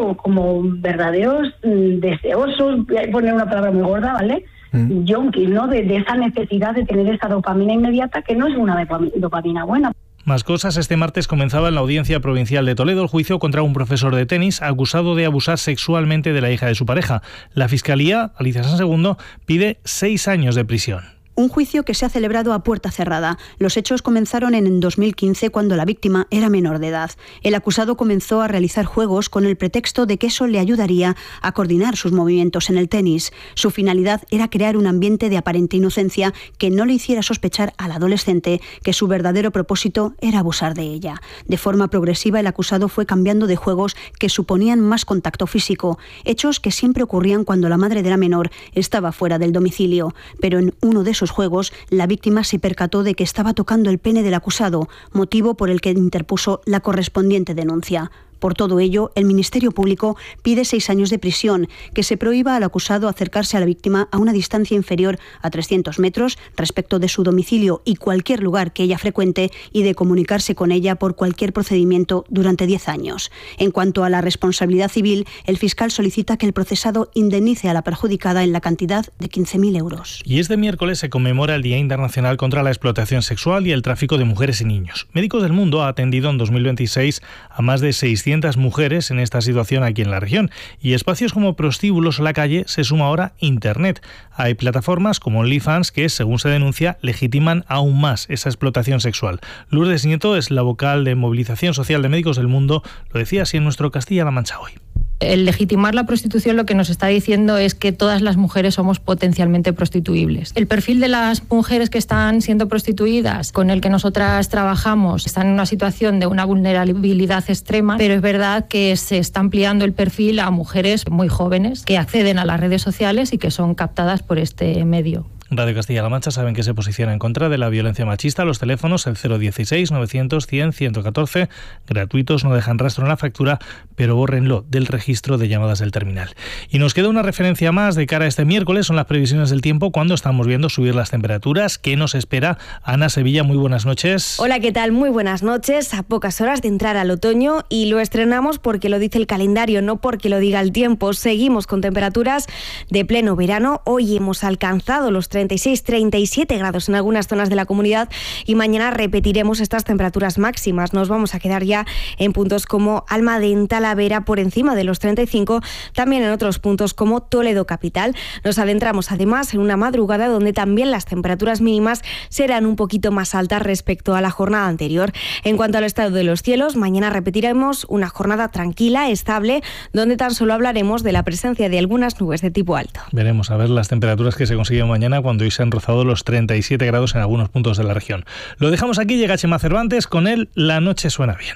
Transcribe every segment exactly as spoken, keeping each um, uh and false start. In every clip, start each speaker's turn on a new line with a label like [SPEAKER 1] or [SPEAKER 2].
[SPEAKER 1] como, como verdaderos mm, deseosos, voy a poner una palabra muy gorda, ¿vale? Mm. Junkies, ¿no? De, de esa necesidad de tener esa dopamina inmediata, que no es una dopamina buena.
[SPEAKER 2] Más cosas. Este martes comenzaba en la Audiencia Provincial de Toledo el juicio contra un profesor de tenis acusado de abusar sexualmente de la hija de su pareja. La Fiscalía, Alicia Sansegundo, pide seis años de prisión.
[SPEAKER 3] Un juicio que se ha celebrado a puerta cerrada. Los hechos comenzaron en dos mil quince, cuando la víctima era menor de edad. El acusado comenzó a realizar juegos con el pretexto de que eso le ayudaría a coordinar sus movimientos en el tenis. Su finalidad era crear un ambiente de aparente inocencia que no le hiciera sospechar al adolescente que su verdadero propósito era abusar de ella. De forma progresiva, el acusado fue cambiando de juegos que suponían más contacto físico, hechos que siempre ocurrían cuando la madre de la menor estaba fuera del domicilio. Pero en uno de esos juegos, la víctima se percató de que estaba tocando el pene del acusado, motivo por el que interpuso la correspondiente denuncia. Por todo ello, el Ministerio Público pide seis años de prisión, que se prohíba al acusado acercarse a la víctima a una distancia inferior a trescientos metros respecto de su domicilio y cualquier lugar que ella frecuente, y de comunicarse con ella por cualquier procedimiento durante diez años. En cuanto a la responsabilidad civil, el fiscal solicita que el procesado indemnice a la perjudicada en la cantidad de quince mil euros.
[SPEAKER 2] Y este miércoles se conmemora el Día Internacional contra la Explotación Sexual y el Tráfico de Mujeres y Niños. Médicos del Mundo ha atendido en dos mil veintiséis a más de seiscientas mujeres en esta situación aquí en la región, y espacios como prostíbulos o la calle se suma ahora Internet. Hay plataformas como OnlyFans que, según se denuncia, legitiman aún más esa explotación sexual. Lourdes Nieto es la vocal de Movilización Social de Médicos del Mundo, lo decía así en nuestro Castilla-La Mancha hoy.
[SPEAKER 4] El legitimar la prostitución lo que nos está diciendo es que todas las mujeres somos potencialmente prostituibles. El perfil de las mujeres que están siendo prostituidas, con el que nosotras trabajamos, están en una situación de una vulnerabilidad extrema, pero es verdad que se está ampliando el perfil a mujeres muy jóvenes que acceden a las redes sociales y que son captadas por este medio.
[SPEAKER 2] Radio Castilla-La Mancha saben que se posiciona en contra de la violencia machista. Los teléfonos, el cero dieciséis, novecientos, cien, ciento catorce, gratuitos, no dejan rastro en la factura, pero bórrenlo del registro de llamadas del terminal. Y nos queda una referencia más de cara a este miércoles, son las previsiones del tiempo, cuando estamos viendo subir las temperaturas. ¿Qué nos espera? Ana Sevilla, muy buenas noches.
[SPEAKER 5] Hola, ¿qué tal? Muy buenas noches. A pocas horas de entrar al otoño, y lo estrenamos porque lo dice el calendario, no porque lo diga el tiempo. Seguimos con temperaturas de pleno verano. Hoy hemos alcanzado los treinta y seis, treinta y siete grados en algunas zonas de la comunidad, y mañana repetiremos estas temperaturas máximas. Nos vamos a quedar ya en puntos como Almadén, Talavera, por encima de los treinta y cinco, también en otros puntos como Toledo capital. Nos adentramos además en una madrugada donde también las temperaturas mínimas serán un poquito más altas respecto a la jornada anterior. En cuanto al estado de los cielos, mañana repetiremos una jornada tranquila, estable, donde tan solo hablaremos de la presencia de algunas nubes de tipo alto.
[SPEAKER 2] Veremos a ver las temperaturas que se consiguen mañana, cuando hoy se han rozado los treinta y siete grados en algunos puntos de la región. Lo dejamos aquí, llega Chema Cervantes, con él La Noche Suena Bien.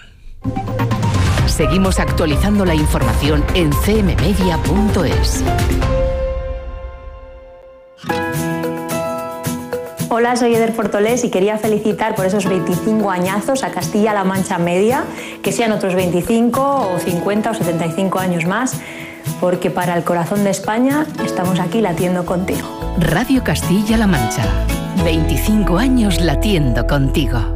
[SPEAKER 6] Seguimos actualizando la información en c m media punto es.
[SPEAKER 7] Hola, soy Eder Portolés y quería felicitar por esos veinticinco añazos a Castilla-La Mancha Media, que sean otros veinticinco o cincuenta o setenta y cinco años más, porque para el corazón de España estamos aquí latiendo contigo.
[SPEAKER 6] Radio Castilla-La Mancha, veinticinco años latiendo contigo.